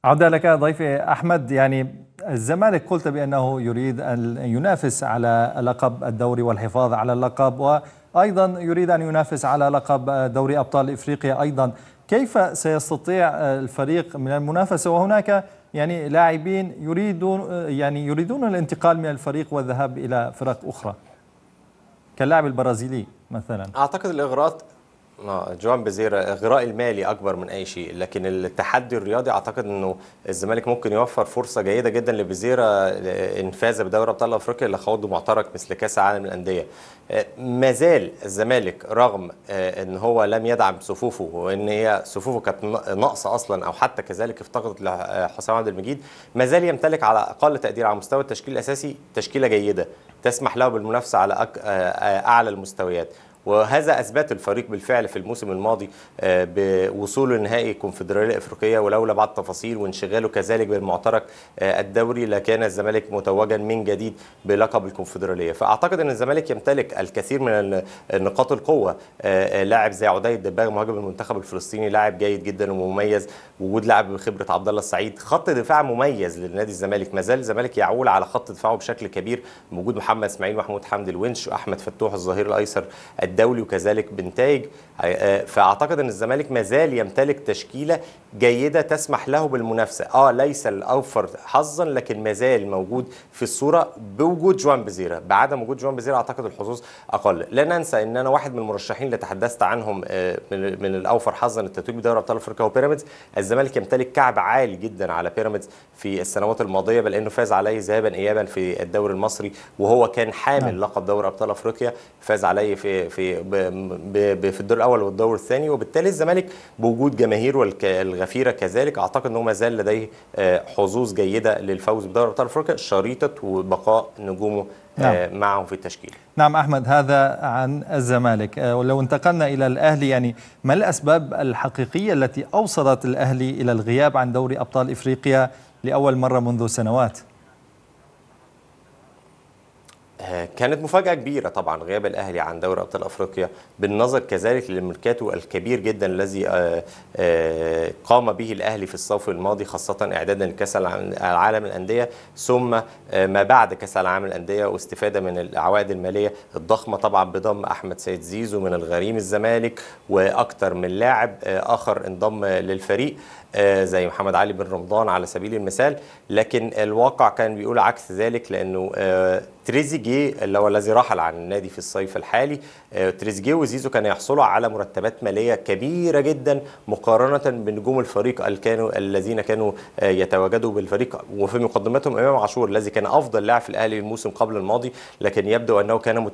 عودة لك ضيفي أحمد. يعني الزمالك قلت بأنه يريد أن ينافس على لقب الدوري والحفاظ على اللقب، وأيضا يريد أن ينافس على لقب دوري أبطال إفريقيا أيضا. كيف سيستطيع الفريق من المنافسة وهناك يعني لاعبين يريدون الانتقال من الفريق والذهاب إلى فرق أخرى كاللاعب البرازيلي مثلا؟ اعتقد الاغراءات جوان بيزيرا اغراء المالي اكبر من اي شيء، لكن التحدي الرياضي اعتقد انه الزمالك ممكن يوفر فرصه جيده جدا لبيزيرا ان فاز بدوري ابطال افريقيا اللي خوضه معترك مثل كاس العالم للانديه. ما زال الزمالك رغم ان هو لم يدعم صفوفه وان هي صفوفه كانت ناقصه اصلا او حتى كذلك افتقدت لحسام عبد المجيد، ما زال يمتلك على اقل تقدير على مستوى التشكيل الاساسي تشكيله جيده تسمح له بالمنافسه على اعلى المستويات. وهذا اثبت الفريق بالفعل في الموسم الماضي بوصوله لنهائي كونفدراليه افريقيه، ولولا بعض التفاصيل وانشغاله كذلك بالمعترك الدوري لكان الزمالك متوجا من جديد بلقب الكونفدراليه. فاعتقد ان الزمالك يمتلك الكثير من نقاط القوه. لاعب زي عدي الدباغ مهاجم المنتخب الفلسطيني لاعب جيد جدا ومميز، وجود لاعب بخبره عبد الله السعيد، خط دفاع مميز للنادي الزمالك. ما زال الزمالك يعول على خط دفاعه بشكل كبير بوجود محمد اسماعيل محمود حمدي الونش واحمد فتوح الظهير الايسر الدولي وكذلك بنتايج. فاعتقد ان الزمالك ما زال يمتلك تشكيله جيده تسمح له بالمنافسه، ليس الاوفر حظا لكن ما زال موجود في الصوره بوجود جوان بيزيرا. بعدم وجود جوان بيزيرا اعتقد الحظوظ اقل. لا ننسى ان انا واحد من المرشحين اللي تحدثت عنهم من الاوفر حظا التتويج بدوري ابطال افريقيا وبيراميدز. الزمالك يمتلك كعب عالي جدا على بيراميدز في السنوات الماضيه، بل انه فاز عليه ذهابا ايابا في الدوري المصري وهو كان حامل لقب دوري ابطال افريقيا، فاز عليه في الدور الاول والدور الثاني. وبالتالي الزمالك بوجود جماهيره الغفيره كذلك اعتقد انه ما زال لديه حظوظ جيده للفوز بدوري ابطال افريقيا شريطه وبقاء نجومه معه في التشكيل. نعم أحمد، هذا عن الزمالك. ولو انتقلنا إلى الأهلي، يعني ما الأسباب الحقيقية التي أوصلت الأهلي إلى الغياب عن دوري أبطال إفريقيا لأول مرة منذ سنوات؟ كانت مفاجأة كبيرة طبعا غياب الأهلي عن دوري أبطال أفريقيا، بالنظر كذلك للميركاتو الكبير جدا الذي قام به الأهلي في الصيف الماضي، خاصة إعدادا لكأس العالم للأندية ثم ما بعد كأس العالم للأندية، واستفادة من العوائد المالية الضخمة طبعا بضم أحمد سيد زيزو من الغريم الزمالك وأكثر من لاعب آخر انضم للفريق زي محمد علي بن رمضان على سبيل المثال. لكن الواقع كان بيقول عكس ذلك، لأنه تريزيجيه اللي هو الذي رحل عن النادي في الصيف الحالي، تريزيجيه وزيزو كانوا يحصلوا على مرتبات ماليه كبيره جدا مقارنه بنجوم الفريق الذين كانوا يتواجدوا بالفريق، وفي مقدمتهم امام عاشور الذي كان افضل لاعب في الاهلي الموسم قبل الماضي، لكن يبدو انه كان